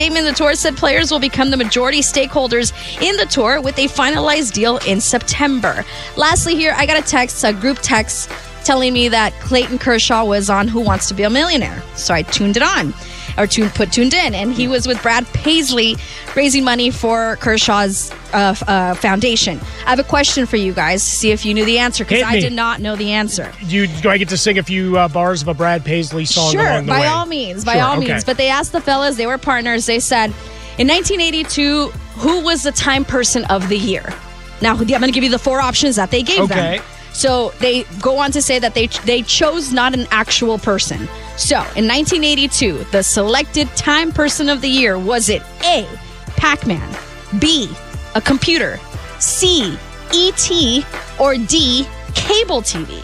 statement, the tour said players will become the majority stakeholders in the tour with a finalized deal in September. Lastly here, I got a group text, telling me that Clayton Kershaw was on Who Wants to Be a Millionaire. So I tuned it on, or tuned in, and he was with Brad Paisley raising money for Kershaw's foundation. I have a question for you guys to see if you knew the answer, because I did not know the answer. Do I get to sing a few bars of a Brad Paisley song along the way? Sure, by all means. But they asked the fellas, they were partners, they said, in 1982, who was the Time Person of the Year? Now, I'm going to give you the 4 options that they gave them. So they go on to say that they chose not an actual person. So in 1982, the selected Time Person of the Year, was it A, Pac-Man, B, a computer, C, E.T., or D, cable TV?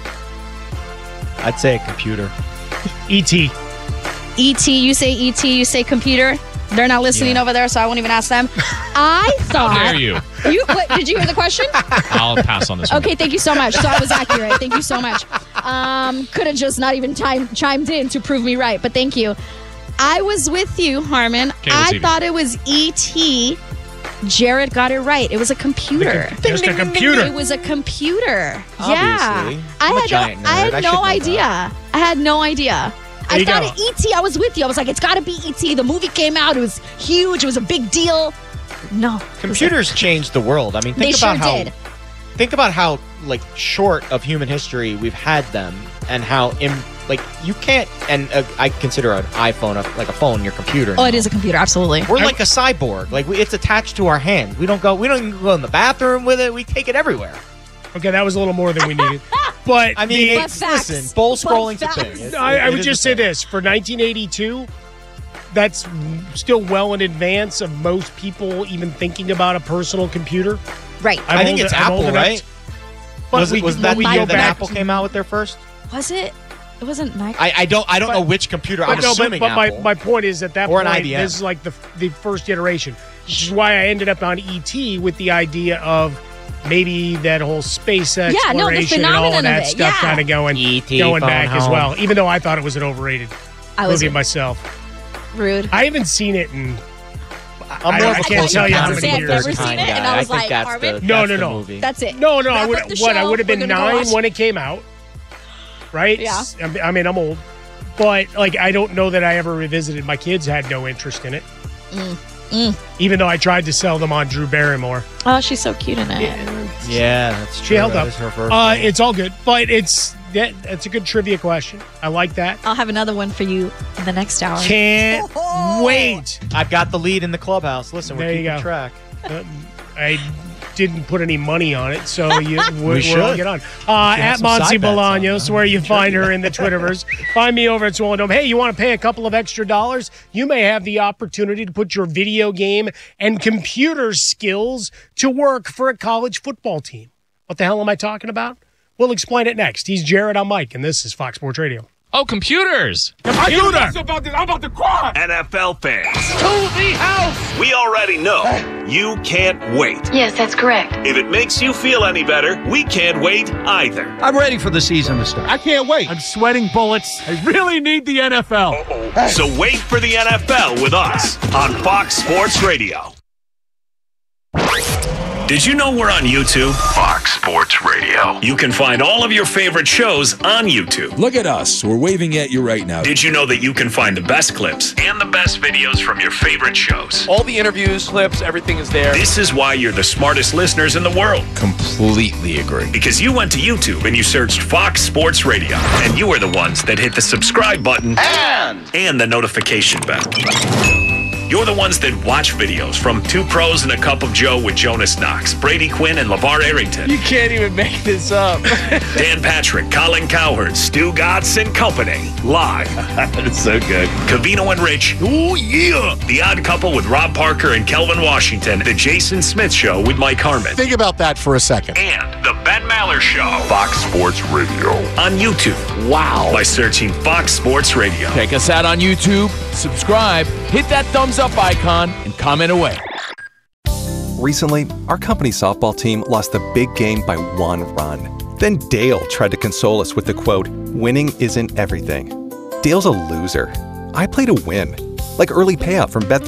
I'd say a computer. E.T. E.T., you say E.T., you say computer? They're not listening over there, so I won't even ask them. I thought... How dare you? Did you hear the question? I'll pass on this one. Okay, thank you so much. So I was accurate. Thank you so much. Could have just not even chimed in to prove me right, but thank you. I was with you, Harmon. I thought it was E.T. Jared got it right. It was a computer. Just a computer. It was a computer. Obviously. Yeah. I had no idea. I had no idea. I thought it E.T. I was with you. I was like, it's got to be E.T. The movie came out. It was huge. It was a big deal. No. Computers changed the world. I mean, think about how like short of human history we've had them, and how you can't. And I consider an iPhone like a phone, your computer. Oh, it is a computer. Absolutely. We're like a cyborg. Like it's attached to our hand. We don't even go in the bathroom with it. We take it everywhere. Okay, that was a little more than we needed. But I mean, listen, bowl scrolling's a thing. I would just say this. For 1982, that's still well in advance of most people even thinking about a personal computer. Right. I think it's Apple, right? Was that the year that Apple came out with their first? Was it? It wasn't Microsoft. I don't know which computer. I'm assuming Apple. My point is at that or point, an IBM. This is like the first iteration, which is why I ended up on ET with the idea of maybe that whole space exploration and all of that stuff kind of going back as well. Even though I thought it was an overrated movie myself. Rude. I haven't seen it in. I can't tell you how many years. I've never seen it, and I was like, no. That's it. No. I would have been 9 when it came out. Right? Yeah. I mean, I'm old, but I don't know that I ever revisited. My kids had no interest in it. Even though I tried to sell them on Drew Barrymore. Oh, she's so cute in it. Yeah, that's true. She held up. Her it's all good, but it's a good trivia question. I like that. I'll have another one for you in the next hour. Can't wait. I've got the lead in the clubhouse. Listen, we're keeping track. I didn't put any money on it, so we'll get on. At Monty Bolaños, where you find her in the Twitterverse. Find me over at Swollen Dome. Hey, you want to pay a couple of extra dollars? You may have the opportunity to put your video game and computer skills to work for a college football team. What the hell am I talking about? We'll explain it next. He's Jared, I'm Mike, and this is Fox Sports Radio. Oh, computers! I'm about to cry! NFL fans. To the house! We already know you can't wait. Yes, that's correct. If it makes you feel any better, we can't wait either. I'm ready for the season to start. I can't wait. I'm sweating bullets. I really need the NFL. So wait for the NFL with us on Fox Sports Radio. Did you know we're on YouTube? Fox Sports Radio. You can find all of your favorite shows on YouTube. Look at us. We're waving at you right now. Did you know that you can find the best clips and the best videos from your favorite shows? All the interviews, clips, everything is there. This is why you're the smartest listeners in the world. Completely agree. Because you went to YouTube and you searched Fox Sports Radio. And you were the ones that hit the subscribe button and the notification bell. You're the ones that watch videos from Two Pros and a Cup of Joe with Jonas Knox, Brady Quinn, and LeVar Arrington. You can't even make this up. Dan Patrick, Colin Cowherd, Stu Gatz, and company. Live. That is so good. Covino and Rich. Oh, yeah. The Odd Couple with Rob Parker and Kelvin Washington. The Jason Smith Show with Mike Harmon. Think about that for a second. And The Ben Maller Show. Fox Sports Radio. On YouTube. Wow. By searching Fox Sports Radio. Check us out on YouTube. Subscribe. Hit that thumbs up icon and comment away. Recently, our company softball team lost a big game by 1 run. Then Dale tried to console us with the quote, "Winning isn't everything." Dale's a loser. I play to win. like early payout from Bet